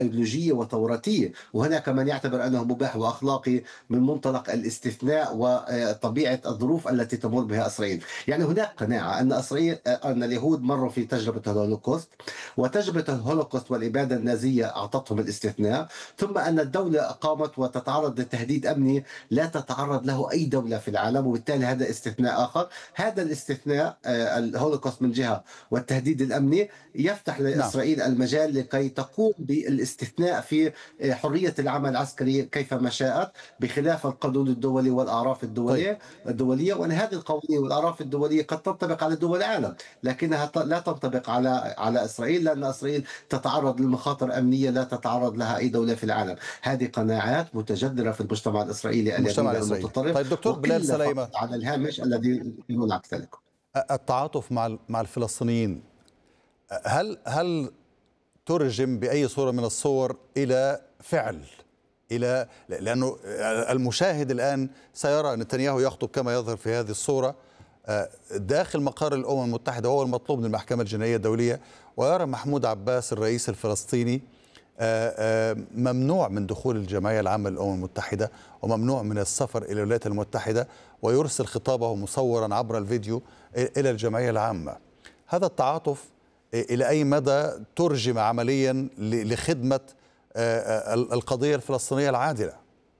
بيولوجية وتوراتية، وهناك من يعتبر أنه مباح وأخلاقي من منطلق الاستثناء وطبيعة الظروف التي تمر بها إسرائيل. يعني هناك قناعة أن إسرائيل أن اليهود مروا في تجربة الهولوكوست، وتجربة الهولوكوست والإبادة النازية أعطتهم الاستثناء، ثم أن الدولة قامت وتتعرض لتهديد أمني لا تتعرض له أي دولة في العالم، وبالتالي هذا استثناء آخر. هذا الاستثناء الهولوكوست من جهة والتهديد الأمني يفتح نعم. لإسرائيل المجال لكي تقوم بالاستثناء في حرية العمل العسكري كيفما شاءت، بخلاف القانون الدولي والأعراف طيب. الدولية. وأن هذه القوانين والأعراف الدولية قد تنطبق على دول العالم، لكنها لا تنطبق على إسرائيل، لأن إسرائيل تتعرض لمخاطر أمنية لا تتعرض لها أي دولة في العالم. هذه قناعات متجذرة في المجتمع الإسرائيلي المجتمع اليميني الإسرائيلي. المتطرف، طيب دكتور بلال وقلة سليمة، فقط على الهامش الذي يقولون عكس ذلك. التعاطف مع الفلسطينيين، هل ترجم بأي صورة من الصور إلى فعل، لأنه المشاهد الآن سيرى نتنياهو يخطب كما يظهر في هذه الصورة داخل مقر الأمم المتحدة وهو المطلوب من المحكمة الجنائية الدولية، ويرى محمود عباس الرئيس الفلسطيني ممنوع من دخول الجمعية العامة للأمم المتحدة وممنوع من السفر إلى الولايات المتحدة، ويرسل خطابه مصورا عبر الفيديو إلى الجمعية العامة. هذا التعاطف إلى أي مدى ترجم عمليا لخدمة القضية الفلسطينية العادلة؟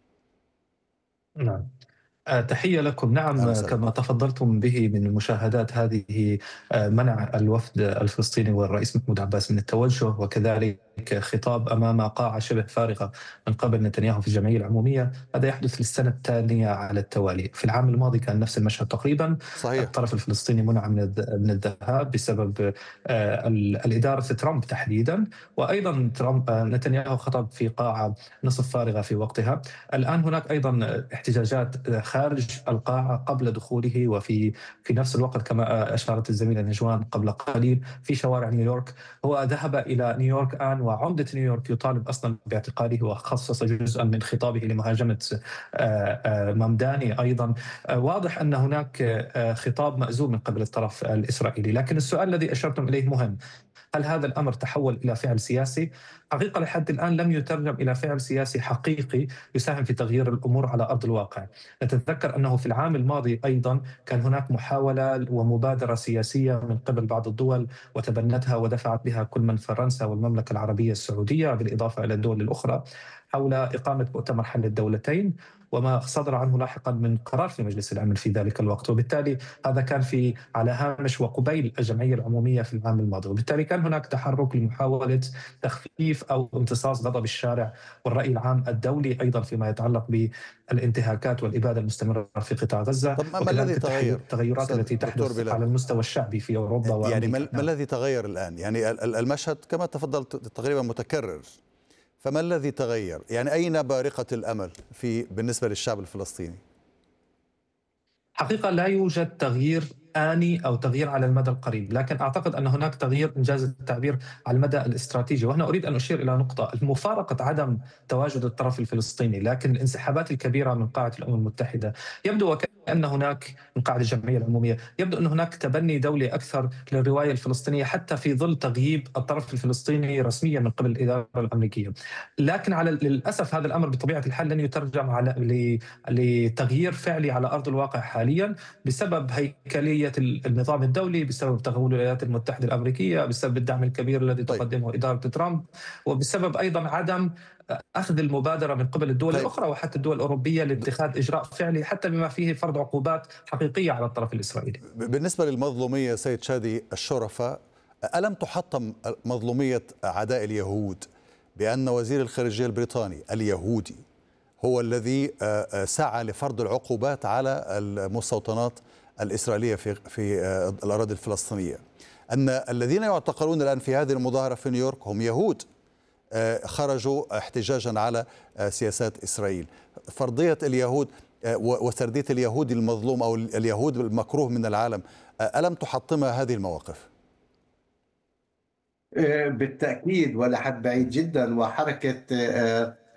نعم. تحية لكم. نعم، كما تفضلتم به من المشاهدات هذه، منع الوفد الفلسطيني والرئيس محمود عباس من التوجه، وكذلك خطاب أمام قاعة شبه فارغة من قبل نتنياهو في الجمعية العمومية. هذا يحدث للسنة الثانية على التوالي. في العام الماضي كان نفس المشهد تقريبا. صحيح. الطرف الفلسطيني منع من الذهاب بسبب الإدارة ترامب تحديدا، وأيضا نتنياهو خطب في قاعة نصف فارغة في وقتها. الآن هناك أيضا احتجاجات خارج القاعة قبل دخوله، وفي نفس الوقت كما أشارت الزميلة نجوان قبل قليل في شوارع نيويورك. هو ذهب إلى نيويورك الآن، وعمدة نيويورك يطالب أصلا باعتقاله، وخصص جزءا من خطابه لمهاجمة ممداني أيضا. واضح أن هناك خطاب مأزوم من قبل الطرف الإسرائيلي. لكن السؤال الذي أشرتم إليه مهم: هل هذا الأمر تحول إلى فعل سياسي؟ حقيقة لحد الآن لم يترجم إلى فعل سياسي حقيقي يساهم في تغيير الأمور على أرض الواقع. نتذكر أنه في العام الماضي أيضا كان هناك محاولة ومبادرة سياسية من قبل بعض الدول وتبنتها ودفعت بها كل من فرنسا والمملكة العربية السعودية بالإضافة إلى الدول الأخرى، حول إقامة مؤتمر حل الدولتين، وما صدر عنه لاحقا من قرار في مجلس الأمن في ذلك الوقت. وبالتالي هذا كان على هامش وقبيل الجمعية العمومية في العام الماضي، وبالتالي كان هناك تحرك لمحاولة تخفيف أو امتصاص غضب الشارع والرأي العام الدولي، أيضا فيما يتعلق بالانتهاكات والإبادة المستمرة في قطاع غزة. طب ما الذي تغير؟ التغيرات التي تحدث على المستوى الشعبي في أوروبا يعني وأمريكا. ما الذي تغير الآن؟ يعني المشهد كما تفضلت تقريبا متكرر، فما الذي تغير؟ يعني أين بارقة الأمل بالنسبة للشعب الفلسطيني؟ حقيقة لا يوجد تغيير آني أو تغيير على المدى القريب، لكن أعتقد أن هناك تغيير إنجاز التعبير على المدى الاستراتيجي. وهنا أريد أن أشير إلى نقطة: مفارقة عدم تواجد الطرف الفلسطيني، لكن الانسحابات الكبيرة من قاعة الأمم المتحدة يبدو وكأن هناك، من قاعة الجمعية العمومية، يبدو أن هناك تبني دولي أكثر للرواية الفلسطينية، حتى في ظل تغييب الطرف الفلسطيني رسميا من قبل الإدارة الأمريكية. لكن للأسف هذا الأمر بطبيعة الحال لن يترجم لتغيير فعلي على أرض الواقع حاليا، بسبب هيكلية النظام الدولي، بسبب تغول الولايات المتحدة الأمريكية، بسبب الدعم الكبير الذي تقدمه إدارة ترامب، وبسبب أيضا عدم أخذ المبادرة من قبل الدول الأخرى وحتى الدول الأوروبية لاتخاذ إجراء فعلي، حتى بما فيه فرض عقوبات حقيقية على الطرف الإسرائيلي. بالنسبة للمظلومية سيد شادي الشرفاء، ألم تحطم مظلومية أعداء اليهود بأن وزير الخارجية البريطاني اليهودي هو الذي سعى لفرض العقوبات على المستوطنات الإسرائيلية في الأراضي الفلسطينية، أن الذين يعتقلون الآن في هذه المظاهرة في نيويورك هم يهود خرجوا احتجاجا على سياسات إسرائيل؟ فرضية اليهود وسردية اليهود المظلوم أو اليهود المكروه من العالم، ألم تحطمها هذه المواقف؟ بالتأكيد، ولا حد بعيد جدا. وحركة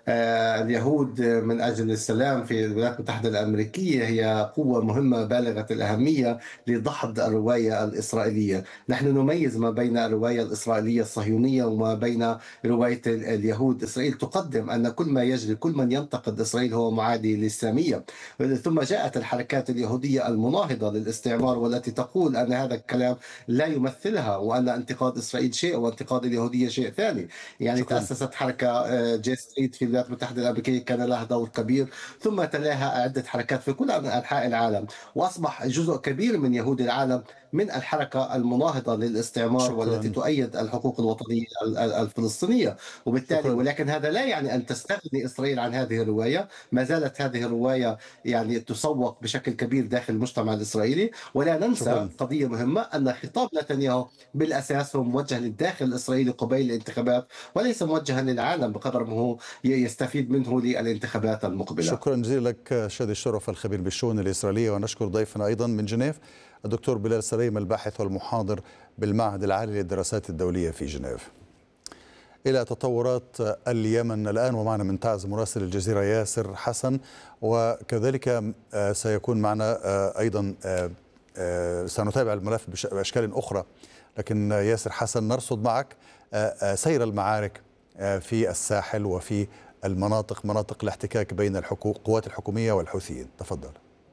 اليهود من أجل السلام في الولايات المتحدة الأمريكية هي قوة مهمة بالغة الأهمية لدحض الرواية الإسرائيلية. نحن نميز ما بين الرواية الإسرائيلية الصهيونية وما بين رواية اليهود. إسرائيل تقدم أن كل ما يجري، كل من ينتقد إسرائيل هو معادي للإسلامية. ثم جاءت الحركات اليهودية المناهضة للاستعمار والتي تقول أن هذا الكلام لا يمثلها، وأن انتقاد إسرائيل شيء وانتقاد اليهودية شيء ثاني. يعني شكرا. تأسست حركة جي ستريت في الولايات المتحدة الأمريكية كان لها دور كبير، ثم تلاها عدة حركات في كل أنحاء العالم، وأصبح جزء كبير من يهود العالم من الحركة المناهضة للاستعمار والتي شكرا. تؤيد الحقوق الوطنية الفلسطينية. وبالتالي شكرا. ولكن هذا لا يعني أن تستغني إسرائيل عن هذه الرواية. ما زالت هذه الرواية يعني تسوق بشكل كبير داخل المجتمع الإسرائيلي. ولا ننسى شكرا. قضية مهمة، أن خطاب نتنياهو بالأساس هو موجه للداخل الإسرائيلي قبيل الانتخابات، وليس موجها للعالم بقدر ما هو يستفيد منه للانتخابات المقبلة. شكرا جزيلا لك شادي الشرف الخبير بالشؤون الإسرائيلية، ونشكر ضيفنا أيضا من جنيف الدكتور بلال سليم الباحث والمحاضر بالمعهد العالي للدراسات الدولية في جنيف. إلى تطورات اليمن الآن، ومعنا من تعز مراسل الجزيرة ياسر حسن، وكذلك سيكون معنا أيضا سنتابع الملف بأشكال أخرى. لكن ياسر حسن، نرصد معك سير المعارك في الساحل وفي مناطق الاحتكاك بين القوات الحكومية والحوثيين. تفضل.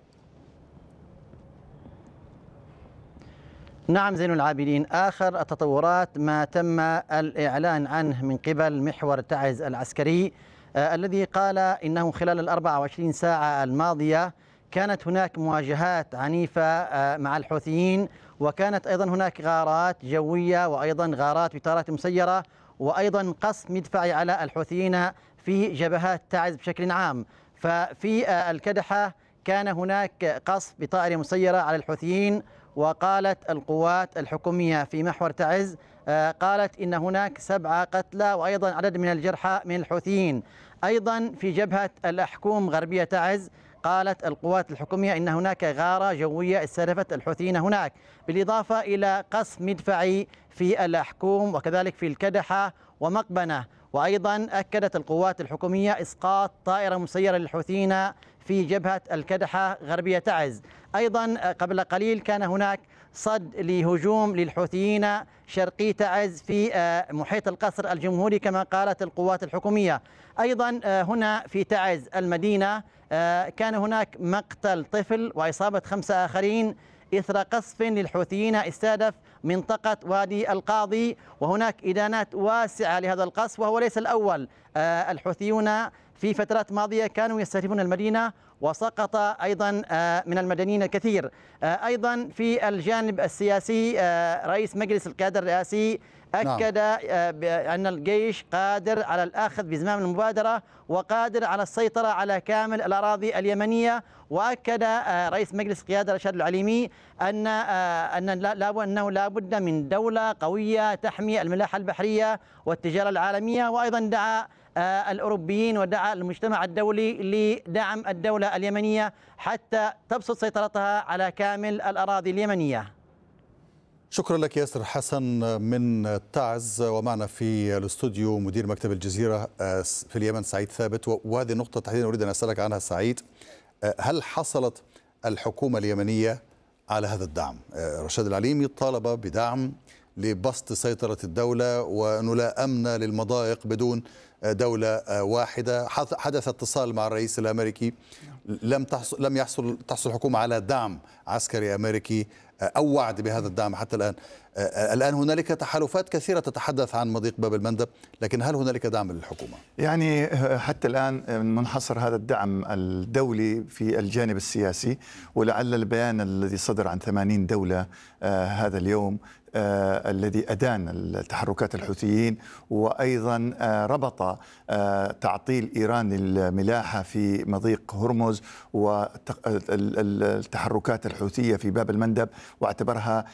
نعم زين العابدين، آخر التطورات ما تم الإعلان عنه من قبل محور تعز العسكري الذي قال إنه خلال 24 ساعة الماضية كانت هناك مواجهات عنيفة مع الحوثيين، وكانت أيضا هناك غارات جوية وأيضا غارات بطارات مسيرة وأيضا قصف مدفعي على الحوثيين في جبهات تعز بشكل عام. ففي الكدحة كان هناك قصف بطائرة مسيرة على الحوثيين، وقالت القوات الحكومية في محور تعز قالت إن هناك 7 قتلى وأيضا عدد من الجرحى من الحوثيين. أيضا في جبهة الأحكوم غربية تعز قالت القوات الحكومية إن هناك غارة جوية استهدفت الحوثيين هناك، بالإضافة إلى قصف مدفعي في الأحكوم وكذلك في الكدحة ومقبنة. وأيضا أكدت القوات الحكومية إسقاط طائرة مسيرة للحوثيين في جبهة الكدحة غربية تعز. أيضا قبل قليل كان هناك صد لهجوم للحوثيين شرقي تعز في محيط القصر الجمهوري كما قالت القوات الحكومية. أيضا هنا في تعز المدينة كان هناك مقتل طفل وإصابة 5 آخرين إثر قصف للحوثيين استهدف منطقة وادي القاضي، وهناك إدانات واسعة لهذا القصف وهو ليس الأول. الحوثيون في فترات ماضية كانوا يستهدفون المدينة وسقط أيضا من المدنيين الكثير. أيضا في الجانب السياسي رئيس مجلس القيادة الرئاسي أكد أن الجيش قادر على الأخذ بزمام المبادرة وقادر على السيطرة على كامل الأراضي اليمنية. وأكد رئيس مجلس القيادة رشاد العليمي أنه لا بد من دولة قوية تحمي الملاحة البحرية والتجارة العالمية. وأيضا دعا الأوروبيين ودعا المجتمع الدولي لدعم الدولة اليمنية حتى تبسط سيطرتها على كامل الأراضي اليمنية. شكرا لك ياسر حسن من تعز. ومعنا في الاستوديو مدير مكتب الجزيرة في اليمن سعيد ثابت، وهذه النقطة تحديدا أريد أن أسألك عنها سعيد. هل حصلت الحكومة اليمنية على هذا الدعم؟ رشاد العليمي طالب بدعم لبسط سيطرة الدولة وأنه لا أمن للمضايق بدون دولة واحدة. حدث اتصال مع الرئيس الأمريكي، لم تحصل الحكومة على دعم عسكري أمريكي أو وعد بهذا الدعم حتى الآن. الآن هنالك تحالفات كثيرة تتحدث عن مضيق باب المندب، لكن هل هنالك دعم للحكومة؟ يعني حتى الآن منحصر هذا الدعم الدولي في الجانب السياسي، ولعل البيان الذي صدر عن 80 دولة هذا اليوم الذي أدان التحركات الحوثيين، وأيضا ربط تعطيل إيران الملاحة في مضيق هرمز والتحركات الحوثية في باب المندب، واعتبرها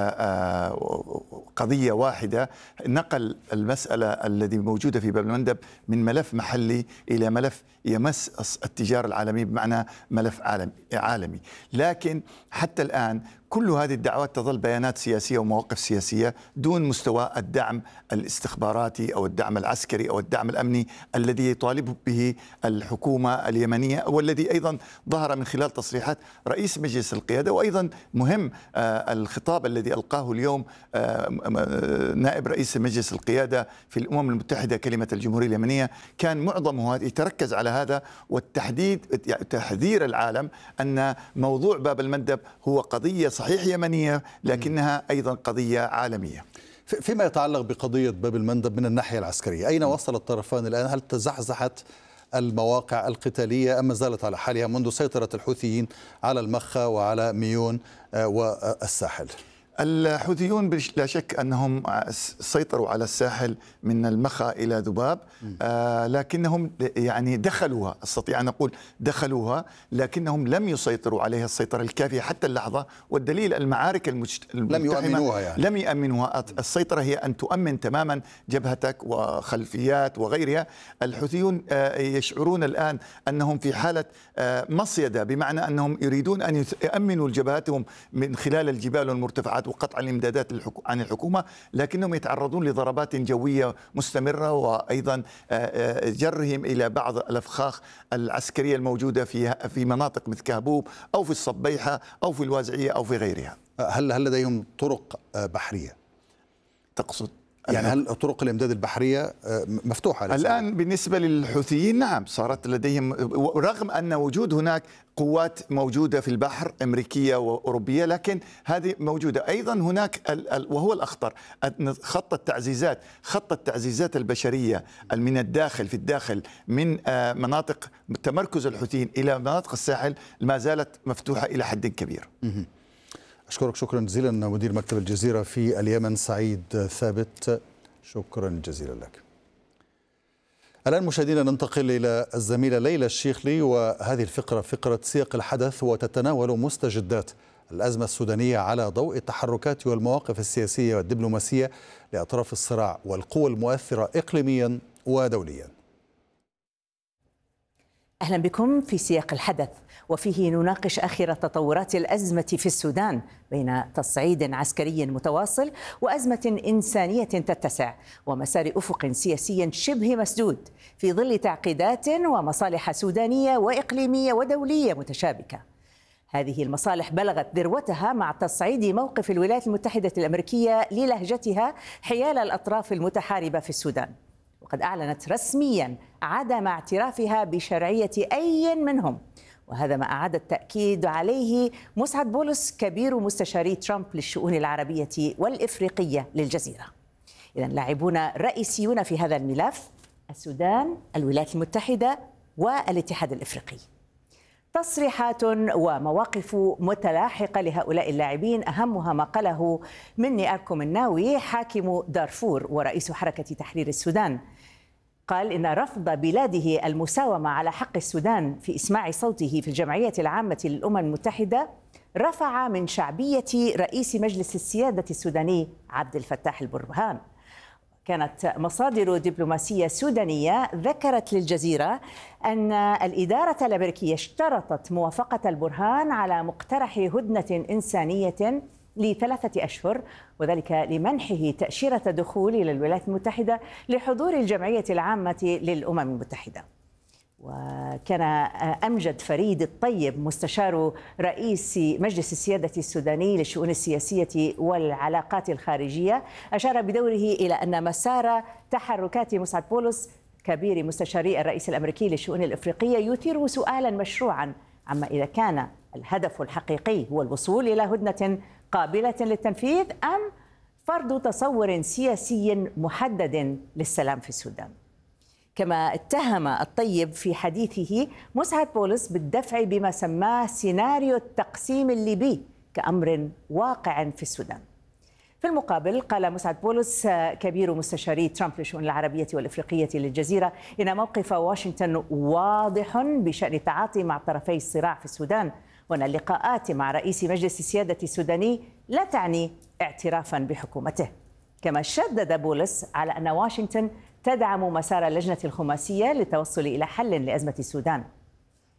كقضية واحدة. نقل المسألة الذي موجودة في باب المندب من ملف محلي إلى ملف يمس التجارة العالمية، بمعنى ملف عالمي. لكن حتى الآن كل هذه الدعوات تظل بيانات سياسية ومواقف سياسية دون مستوى الدعم الاستخباراتي أو الدعم العسكري أو الدعم الأمني الذي يطالب به الحكومة اليمنية، والذي أيضا ظهر من خلال تصريحات رئيس مجلس القيادة. وأيضا مهم الخطاب الذي ألقاه اليوم نائب رئيس مجلس القيادة في الأمم المتحدة كلمة الجمهورية اليمنية، كان معظمه يتركز على هذا والتحديد تحذير العالم أن موضوع باب المندب هو قضية صحيح يمنية لكنها أيضا قضية عالمية. فيما يتعلق بقضية باب المندب من الناحية العسكرية، أين وصل الطرفان الآن؟ هل تزحزحت المواقع القتالية أم ما زالت على حالها منذ سيطرة الحوثيين على المخا وعلى ميون والساحل؟ الحوثيون لا شك أنهم سيطروا على الساحل من المخا إلى ذباب، لكنهم يعني دخلوها، أستطيع أن أقول دخلوها، لكنهم لم يسيطروا عليها السيطرة الكافية حتى اللحظة. والدليل المعارك لم يؤمنوها، يعني لم يؤمنوها. السيطرة هي أن تؤمن تماما جبهتك وخلفيات وغيرها. الحوثيون يشعرون الآن أنهم في حالة مصيدة، بمعنى أنهم يريدون أن يؤمنوا جبهتهم من خلال الجبال والمرتفعات وقطع الامدادات عن الحكومة، لكنهم يتعرضون لضربات جوية مستمرة وأيضا جرهم إلى بعض الأفخاخ العسكرية الموجودة في مناطق مثل كهبوب أو في الصبيحة أو في الوازعية أو في غيرها. هل لديهم طرق بحرية؟ تقصد يعني هل طرق الإمداد البحرية مفتوحة الآن بالنسبة للحوثيين؟ نعم، صارت لديهم، رغم أن وجود هناك قوات موجودة في البحر أمريكية وأوروبية، لكن هذه موجودة. أيضا هناك وهو الأخطر خط التعزيزات البشرية من الداخل، في الداخل من مناطق تمركز الحوثيين إلى مناطق الساحل ما زالت مفتوحة إلى حد كبير. أشكرك شكرا جزيلا مدير مكتب الجزيرة في اليمن سعيد ثابت، شكرا جزيلا لك. الآن مشاهدينا ننتقل إلى الزميلة ليلى الشيخلي، وهذه الفقرة فقرة سياق الحدث، وتتناول مستجدات الأزمة السودانية على ضوء التحركات والمواقف السياسية والدبلوماسية لأطراف الصراع والقوى المؤثرة إقليميا ودوليا. أهلا بكم في سياق الحدث، وفيه نناقش آخر تطورات الأزمة في السودان بين تصعيد عسكري متواصل وأزمة إنسانية تتسع ومسار أفق سياسي شبه مسدود في ظل تعقيدات ومصالح سودانية وإقليمية ودولية متشابكة. هذه المصالح بلغت ذروتها مع تصعيد موقف الولايات المتحدة الأمريكية للهجتها حيال الأطراف المتحاربة في السودان، وقد أعلنت رسميا عدم اعترافها بشرعية أي منهم، وهذا ما أعاد التأكيد عليه مسعد بولس كبير مستشاري ترامب للشؤون العربية والإفريقية للجزيرة. إذن لاعبون رئيسيون في هذا الملف: السودان، الولايات المتحدة والاتحاد الإفريقي. تصريحات ومواقف متلاحقة لهؤلاء اللاعبين، أهمها ما قاله مني أركو مناوي حاكم دارفور ورئيس حركة تحرير السودان. قال إن رفض بلاده المساومة على حق السودان في إسماع صوته في الجمعية العامة للأمم المتحدة رفع من شعبية رئيس مجلس السيادة السوداني عبد الفتاح البرهان. كانت مصادر دبلوماسية سودانية ذكرت للجزيرة أن الإدارة الأمريكية اشترطت موافقة البرهان على مقترح هدنة إنسانية ل3 أشهر، وذلك لمنحه تأشيرة دخول إلى الولايات المتحدة لحضور الجمعية العامة للأمم المتحدة. وكان أمجد فريد الطيب مستشار رئيس مجلس السيادة السوداني للشؤون السياسية والعلاقات الخارجية أشار بدوره إلى أن مسار تحركات مسعد بولس كبير مستشاري الرئيس الأمريكي للشؤون الإفريقية يثير سؤالا مشروعا عما إذا كان الهدف الحقيقي هو الوصول إلى هدنة قابلة للتنفيذ أم فرض تصور سياسي محدد للسلام في السودان. كما اتهم الطيب في حديثه مسعد بولس بالدفع بما سماه سيناريو التقسيم الليبي كأمر واقع في السودان. في المقابل قال مسعد بولس كبير مستشاري ترامب للشؤون العربية والإفريقية للجزيرة إن موقف واشنطن واضح بشأن التعاطي مع طرفي الصراع في السودان، وأن اللقاءات مع رئيس مجلس السيادة السوداني لا تعني اعترافا بحكومته. كما شدد بولس على أن واشنطن تدعم مسار اللجنة الخماسية للتوصل إلى حل لأزمة السودان.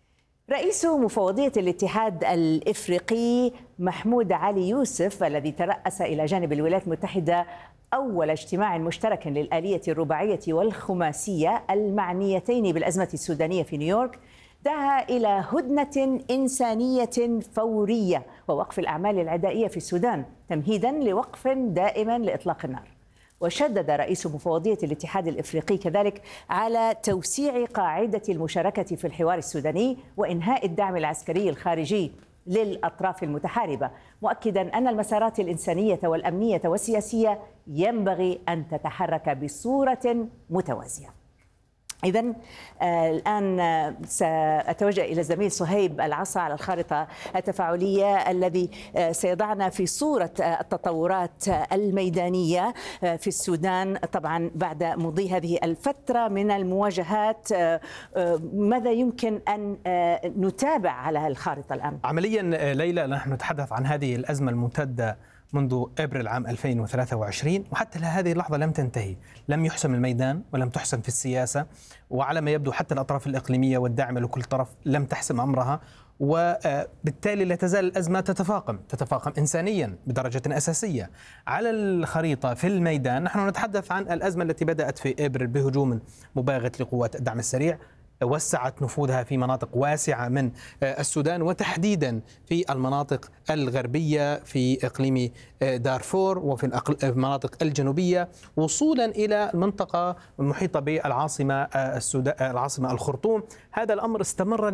رئيس مفوضية الاتحاد الإفريقي محمود علي يوسف الذي ترأس إلى جانب الولايات المتحدة أول اجتماع مشترك للآلية الرباعية والخماسية المعنيتين بالأزمة السودانية في نيويورك دعا إلى هدنة إنسانية فورية ووقف الأعمال العدائية في السودان تمهيدا لوقف دائم لإطلاق النار. وشدد رئيس مفوضية الاتحاد الإفريقي كذلك على توسيع قاعدة المشاركة في الحوار السوداني وإنهاء الدعم العسكري الخارجي للأطراف المتحاربة، مؤكدا أن المسارات الإنسانية والأمنية والسياسية ينبغي أن تتحرك بصورة متوازية. إذن الآن سأتوجه إلى الزميل صهيب العصا على الخارطة التفاعلية الذي سيضعنا في صورة التطورات الميدانية في السودان طبعا بعد مضي هذه الفترة من المواجهات. ماذا يمكن أن نتابع على الخارطة الآن؟ عمليا ليلى، نحن نتحدث عن هذه الأزمة الممتدة منذ أبريل عام 2023 وحتى لهذه اللحظة لم تنتهي، لم يحسم الميدان ولم تحسم في السياسة، وعلى ما يبدو حتى الأطراف الإقليمية والداعمة لكل طرف لم تحسم أمرها، وبالتالي لا تزال الأزمة تتفاقم إنسانيا بدرجة أساسية. على الخريطة في الميدان نحن نتحدث عن الأزمة التي بدأت في أبريل بهجوم مباغت لقوات الدعم السريع وسعت نفوذها في مناطق واسعة من السودان وتحديدا في المناطق الغربية في إقليم دارفور وفي المناطق الجنوبية وصولا إلى المنطقة المحيطة بالعاصمة العاصمة الخرطوم. هذا الأمر استمر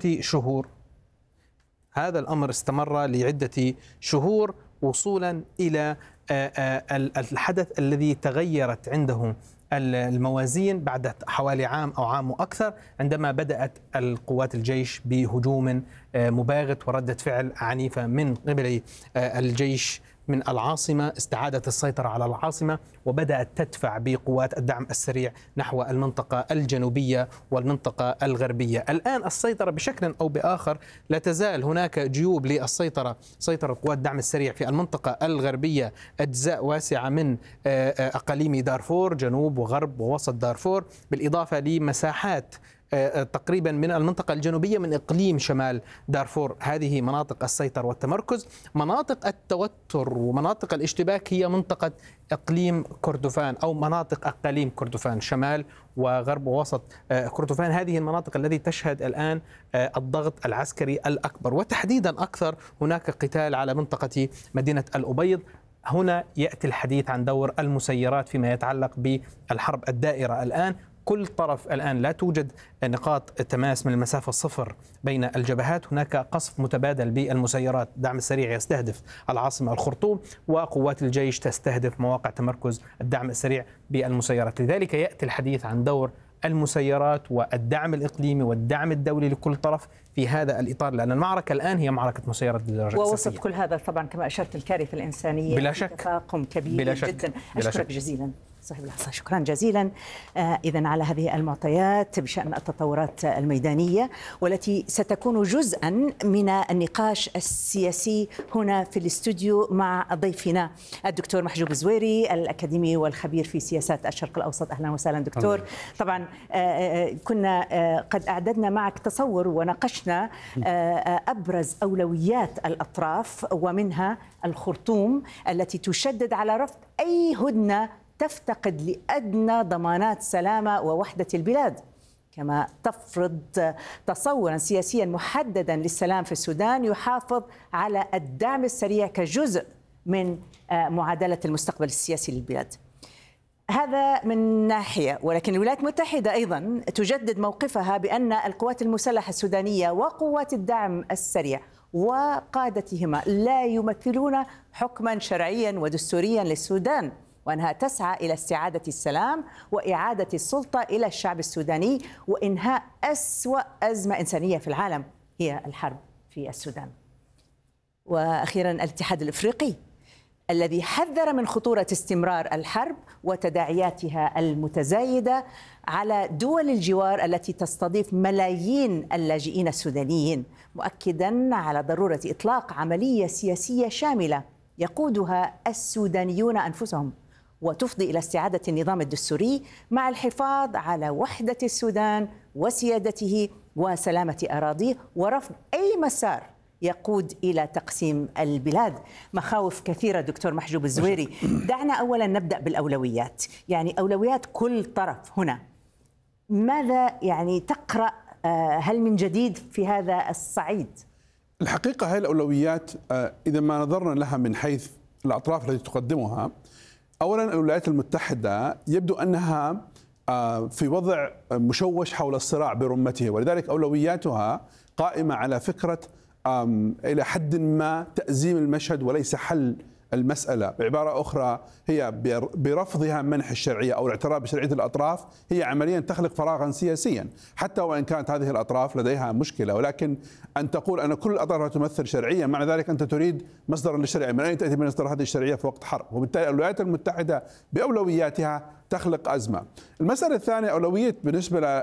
لعدة شهور وصولا إلى الحدث الذي تغيرت عنده الموازين بعد حوالي عام أو عام وأكثر، عندما بدأت القوات الجيش بهجوم مباغت وردة فعل عنيفة من قبل الجيش من العاصمة، استعادت السيطرة على العاصمة وبدأت تدفع بقوات الدعم السريع نحو المنطقة الجنوبية والمنطقة الغربية. الآن السيطرة بشكل أو بآخر لا تزال هناك جيوب للسيطرة، سيطرة قوات الدعم السريع في المنطقة الغربية أجزاء واسعة من أقاليم دارفور، جنوب وغرب ووسط دارفور، بالإضافة لمساحات تقريبا من المنطقة الجنوبية من إقليم شمال دارفور. هذه مناطق السيطرة والتمركز. مناطق التوتر ومناطق الاشتباك هي منطقة إقليم كردفان أو مناطق أقاليم كردفان، شمال وغرب ووسط كردفان. هذه المناطق التي تشهد الآن الضغط العسكري الأكبر، وتحديدا أكثر هناك قتال على منطقة مدينة الأبيض. هنا يأتي الحديث عن دور المسيرات فيما يتعلق بالحرب الدائرة. الآن كل طرف الآن لا توجد نقاط تماس من المسافة الصفر بين الجبهات، هناك قصف متبادل بالمسيرات. الدعم السريع يستهدف العاصمة الخرطوم وقوات الجيش تستهدف مواقع تمركز الدعم السريع بالمسيرات. لذلك يأتي الحديث عن دور المسيرات والدعم الإقليمي والدعم الدولي لكل طرف في هذا الإطار، لأن المعركة الآن هي معركة مسيرات بدرجة ووسط أساسية. كل هذا طبعا كما أشرت الكارثة الإنسانية بلا شك، تفاقم كبير بلا شك، جدا. بلا أشكرك شك. جزيلا صاحب العصا، شكرا جزيلا. إذن على هذه المعطيات بشأن التطورات الميدانية والتي ستكون جزءا من النقاش السياسي هنا في الاستوديو مع ضيفنا الدكتور محجوب الزويري الأكاديمي والخبير في سياسات الشرق الأوسط. أهلا وسهلا دكتور. طبعا كنا قد أعددنا معك تصور وناقشنا أبرز أولويات الأطراف ومنها الخرطوم التي تشدد على رفض أي هدنة تفتقد لأدنى ضمانات سلامة ووحدة البلاد، كما تفرض تصورا سياسيا محددا للسلام في السودان يحافظ على الدعم السريع كجزء من معادلة المستقبل السياسي للبلاد. هذا من ناحية، ولكن الولايات المتحدة أيضا تجدد موقفها بأن القوات المسلحة السودانية وقوات الدعم السريع وقادتهما لا يمثلون حكما شرعيا ودستوريا للسودان، وأنها تسعى إلى استعادة السلام وإعادة السلطة إلى الشعب السوداني وإنهاء أسوأ أزمة إنسانية في العالم هي الحرب في السودان. وأخيرا الاتحاد الإفريقي الذي حذر من خطورة استمرار الحرب وتداعياتها المتزايدة على دول الجوار التي تستضيف ملايين اللاجئين السودانيين، مؤكدا على ضرورة إطلاق عملية سياسية شاملة يقودها السودانيون أنفسهم وتفضي إلى استعادة النظام الدستوري مع الحفاظ على وحدة السودان وسيادته وسلامة أراضيه ورفض أي مسار يقود إلى تقسيم البلاد. مخاوف كثيرة دكتور محجوب الزويري. دعنا أولا نبدأ بالأولويات، يعني أولويات كل طرف هنا. ماذا يعني تقرأ، هل من جديد في هذا الصعيد؟ الحقيقة هذه الأولويات إذا ما نظرنا لها من حيث الأطراف التي تقدمها، أولا الولايات المتحدة يبدو أنها في وضع مشوش حول الصراع برمته، ولذلك أولوياتها قائمة على فكرة إلى حد ما تأزيم المشهد وليس حل المسألة. بعبارة أخرى هي برفضها منح الشرعية أو الاعتراف بشرعية الأطراف هي عمليا تخلق فراغا سياسيا، حتى وإن كانت هذه الأطراف لديها مشكلة. ولكن أن تقول أن كل الأطراف تمثل شرعية، معنى ذلك أنت تريد مصدرا للشرعية. من أين تأتي مصدر هذه الشرعية في وقت حرب؟ وبالتالي الولايات المتحدة بأولوياتها تخلق أزمة. المسألة الثانية أولوية بالنسبة